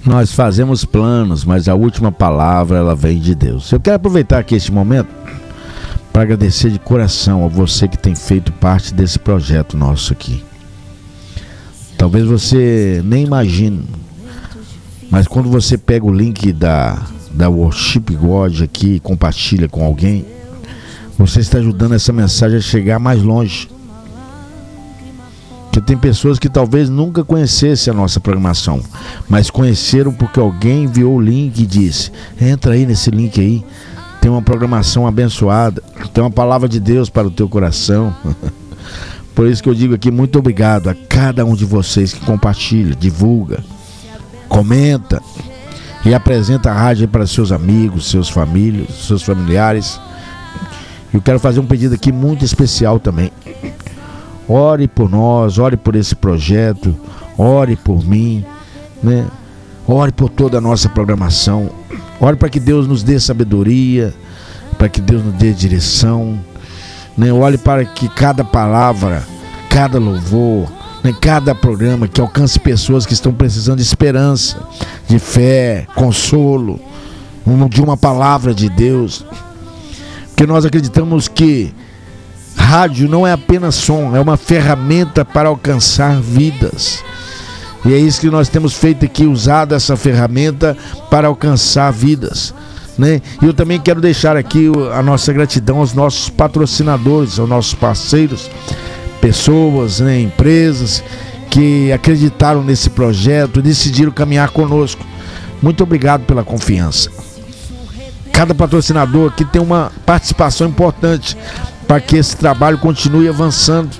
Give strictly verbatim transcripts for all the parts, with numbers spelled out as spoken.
Nós fazemos planos, mas a última palavra ela vem de Deus. Eu quero aproveitar aqui este momento para agradecer de coração a você que tem feito parte desse projeto nosso aqui. Talvez você nem imagine, mas quando você pega o link da, da Worship God aqui e compartilha com alguém, você está ajudando essa mensagem a chegar mais longe. Porque tem pessoas que talvez nunca conhecessem a nossa programação, mas conheceram porque alguém enviou o link e disse: entra aí nesse link aí, tem uma programação abençoada, tem uma palavra de Deus para o teu coração. Por isso que eu digo aqui, muito obrigado a cada um de vocês que compartilha, divulga, comenta e apresenta a rádio para seus amigos, seus famílias, seus familiares. Eu quero fazer um pedido aqui muito especial também. Ore por nós, ore por esse projeto, ore por mim, né? Ore por toda a nossa programação. Ore para que Deus nos dê sabedoria, para que Deus nos dê direção, né? Ore para que cada palavra, cada louvor, né? Cada programa que alcance pessoas que estão precisando de esperança, de fé, consolo, de uma palavra de Deus. Porque nós acreditamos que rádio não é apenas som, é uma ferramenta para alcançar vidas. E é isso que nós temos feito aqui, usado essa ferramenta para alcançar vidas, né? E eu também quero deixar aqui a nossa gratidão aos nossos patrocinadores, aos nossos parceiros, pessoas, né, empresas que acreditaram nesse projeto e decidiram caminhar conosco. Muito obrigado pela confiança. Cada patrocinador aqui tem uma participação importante para que esse trabalho continue avançando.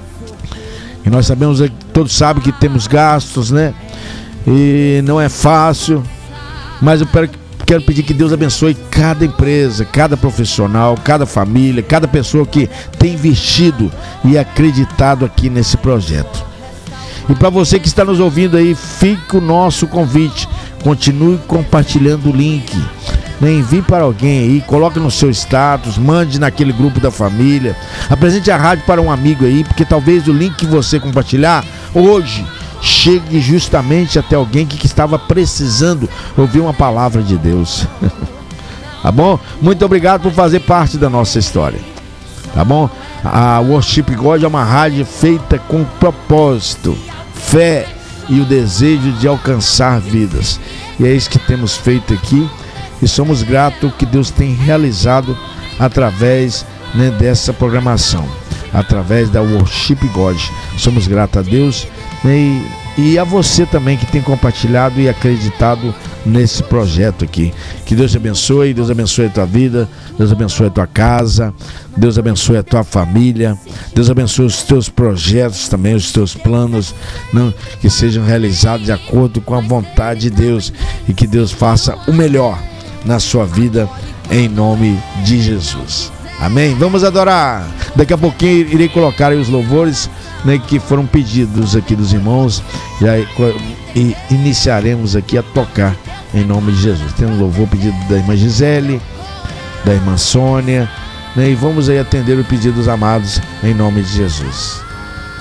E nós sabemos, todos sabem que temos gastos, né? E não é fácil, mas eu quero pedir que Deus abençoe cada empresa, cada profissional, cada família, cada pessoa que tem investido e acreditado aqui nesse projeto. E para você que está nos ouvindo aí, fica o nosso convite. Continue compartilhando o link. Envie para alguém aí, coloque no seu status, mande naquele grupo da família, apresente a rádio para um amigo aí, porque talvez o link que você compartilhar hoje chegue justamente até alguém que, que estava precisando ouvir uma palavra de Deus. Tá bom? Muito obrigado por fazer parte da nossa história. Tá bom? A Worship God é uma rádio feita com propósito, fé e o desejo de alcançar vidas. E é isso que temos feito aqui. E somos gratos ao que Deus tem realizado através, né, dessa programação, através da Worship God. Somos gratos a Deus, né, e, e a você também que tem compartilhado e acreditado nesse projeto aqui. Que Deus te abençoe, Deus abençoe a tua vida, Deus abençoe a tua casa, Deus abençoe a tua família, Deus abençoe os teus projetos também, os teus planos, não, que sejam realizados de acordo com a vontade de Deus e que Deus faça o melhor na sua vida, em nome de Jesus. Amém? Vamos adorar. Daqui a pouquinho irei colocar aí os louvores, né, que foram pedidos aqui dos irmãos, e, aí, e iniciaremos aqui a tocar em nome de Jesus. Tem um louvor pedido da irmã Gisele, da irmã Sônia, né, e vamos aí atender o pedido dos amados em nome de Jesus.